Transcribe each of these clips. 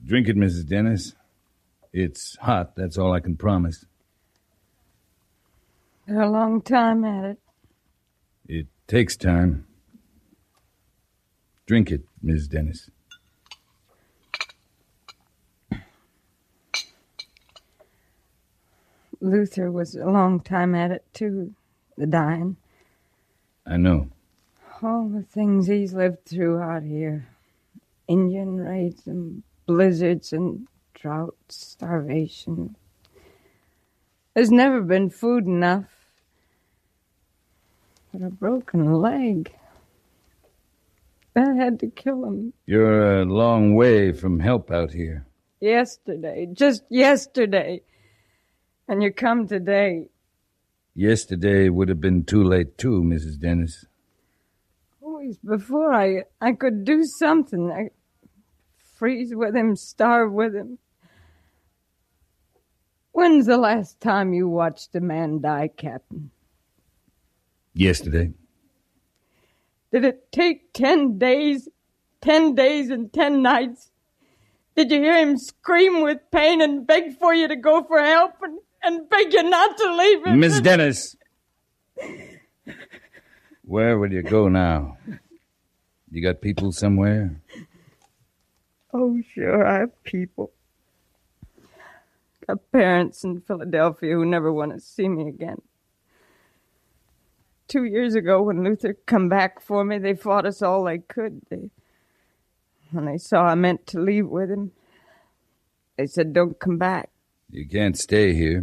Drink it, Mrs. Dennis. It's hot, that's all I can promise. Been a long time at it. It takes time. Drink it, Ms. Dennis. Luther was a long time at it, too, the dying. I know. All the things he's lived through out here. Indian raids and blizzards and drought, starvation. There's never been food enough. But a broken leg. That had to kill him. You're a long way from help out here. Yesterday. Just yesterday. And you come today. Yesterday would have been too late, too, Mrs. Dennis. Always before I could do something. I freeze with him, starve with him. When's the last time you watched a man die, Captain? Yesterday. Did it take 10 days? 10 days and 10 nights? Did you hear him scream with pain and beg for you to go for help and beg you not to leave him? Miss Dennis! Where will you go now? You got people somewhere? Oh, sure, I have people. Got parents in Philadelphia who never want to see me again. 2 years ago, when Luther come back for me, they fought us all they could. When they saw I meant to leave with him, they said, don't come back. You can't stay here.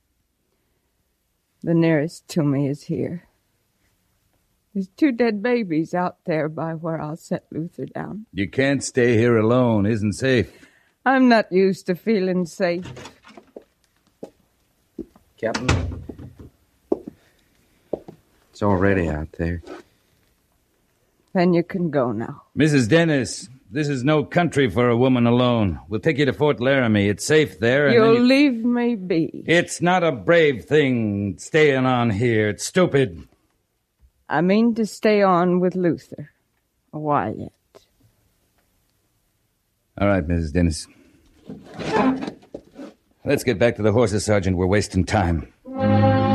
The nearest to me is here. There's 2 dead babies out there by where I'll set Luther down. You can't stay here alone. Isn't safe. I'm not used to feeling safe. Captain, it's all ready out there. Then you can go now. Mrs. Dennis, this is no country for a woman alone. We'll take you to Fort Laramie. It's safe there. You'll leave me be. It's not a brave thing staying on here. It's stupid. I mean to stay on with Luther a while yet. All right, Mrs. Dennis. Let's get back to the horses, Sergeant. We're wasting time.